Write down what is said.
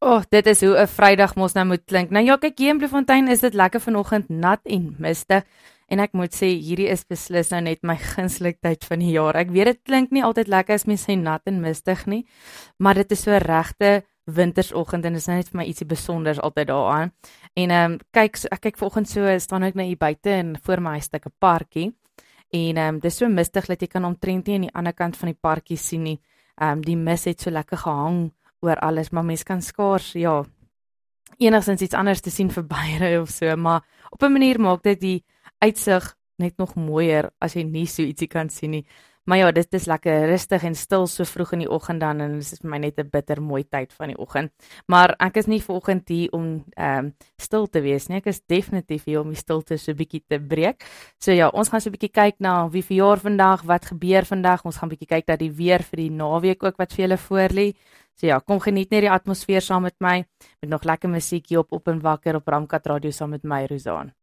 Dit is hoe 'n Vrydag mos nou moet klink. Nou ja, kyk, hier in Bloemfontein is dit lekker vanoggend nat en mistig. En ek moet sê, hierdie is beslis nou net my gunsteling tyd van die jaar. Ek weet dit klink nie altyd lekker as mens sê nat en mistig nie, maar dit is so 'n regte wintersoggend en dit is net vir my ietsie besonders altyd daaraan. En kyk, ek kyk vanoggend so, staan ek nou hier buite en voor my huis stuk 'n parkie. En dis so mistig dat jy kan omtrent nie aan die ander kant van die parkie sien nie. Die mis het so lekker gehang oor alles, maar mens kan skaars, enigstens iets anders te sien verbyry of so, maar op 'n manier maak dit die uitsig net nog mooier as jy nie so ietsie kan sien nie. Maar ja, dit is lekker rustig en stil so vroeg in die oggend dan, en dit is vir my net 'n bitter mooi tyd van die oggend. Maar ek is nie vanoggend hier om stil te wees nie, ek is definitief hier om die stilte so 'n bietjie te breek. So ja, ons gaan so 'n bietjie kyk na wie verjaar vandag, wat gebeur vandag, ons gaan 'n bietjie kyk na die weer vir die naweek ook wat vir julle voorlê. So ja, kom geniet net die atmosfeer saam met my, met nog lekker musiek hier op en wakker op Ramkat Radio saam met my, Rosaan.